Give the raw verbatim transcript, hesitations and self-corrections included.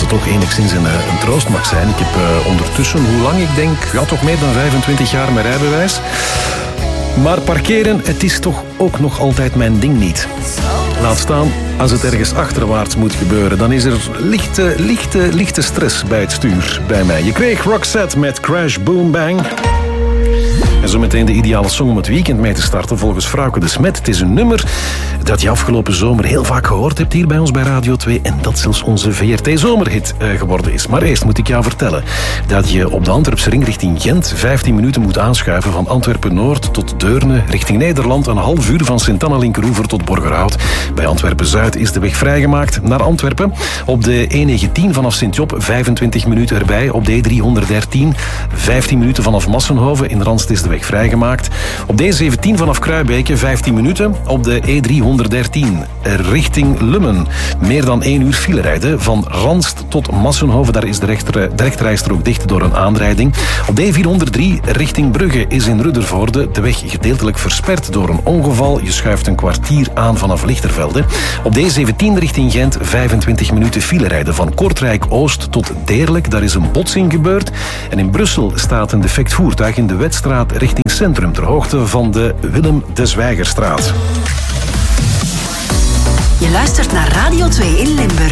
ze toch enigszins een, een troost mag zijn. Ik heb uh, ondertussen, hoe lang? Ik denk, ja, toch meer dan vijfentwintig jaar mijn rijbewijs. Maar parkeren, het is toch ook nog altijd mijn ding niet. Laat staan, als het ergens achterwaarts moet gebeuren, dan is er lichte, lichte, lichte stress bij het stuur bij mij. Je kreeg Roxette met Crash Boom Bang. En zo meteen de ideale song om het weekend mee te starten volgens Frauke de Smet. Het is een nummer dat je afgelopen zomer heel vaak gehoord hebt hier bij ons bij Radio twee en dat zelfs onze V R T-zomerhit uh, geworden is. Maar eerst moet ik jou vertellen dat je op de Antwerpse ring richting Gent vijftien minuten moet aanschuiven van Antwerpen-Noord tot Deurne richting Nederland, een half uur van Sint-Anna-Linkeroever tot Borgerhout. Bij Antwerpen-Zuid is de weg vrijgemaakt naar Antwerpen. Op de E negentien vanaf Sint-Job vijfentwintig minuten erbij. Op de E driehonderddertien vijftien minuten vanaf Massenhoven. In Randst is de weg vrijgemaakt. Op de E zeventien vanaf Kruibeke vijftien minuten. Op de E driehonderddertien richting Lummen. Meer dan één uur file rijden. Van Randst tot Massenhoven. Daar is de, rechter, de rechterrijstrook dicht door een aanrijding. Op de E vierhonderddrie richting Brugge is in Ruddervoorde de weg gedeeltelijk versperd door een ongeval. Je schuift een kwartier aan vanaf Lichtervelde. Op de E zeventien richting Gent vijfentwintig minuten file rijden. Van Kortrijk-Oost tot Deerlijk. Daar is een botsing gebeurd. En in Brussel staat een defect voertuig in de Wetstraat richting Centrum ter hoogte van de Willem de Zwijgerstraat. Je luistert naar Radio twee in Limburg.